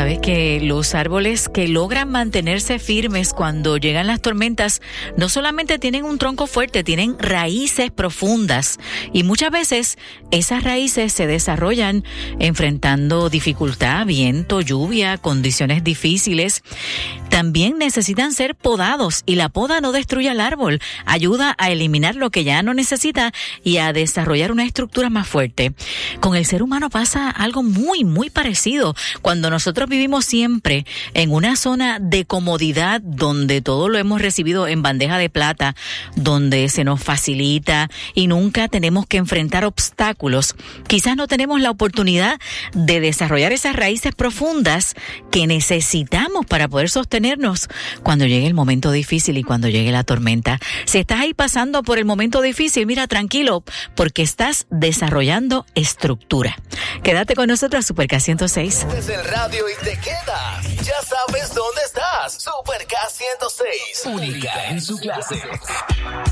Sabes que los árboles que logran mantenerse firmes cuando llegan las tormentas no solamente tienen un tronco fuerte, tienen raíces profundas y muchas veces esas raíces se desarrollan enfrentando dificultad, viento, lluvia, condiciones difíciles. También necesitan ser podados y la poda no destruye al árbol, ayuda a eliminar lo que ya no necesita y a desarrollar una estructura más fuerte. Con el ser humano pasa algo muy parecido. Cuando nosotros vivimos siempre en una zona de comodidad donde todo lo hemos recibido en bandeja de plata, donde se nos facilita y nunca tenemos que enfrentar obstáculos, quizás no tenemos la oportunidad de desarrollar esas raíces profundas que necesitamos para poder sostenernos cuando llegue el momento difícil y cuando llegue la tormenta. Si estás ahí pasando por el momento difícil, mira, tranquilo, porque estás desarrollando estructura. Quédate con nosotros, Super K 106. Desde el radio y te quedas. Ya sabes dónde estás. Super K 106. Única en su clase.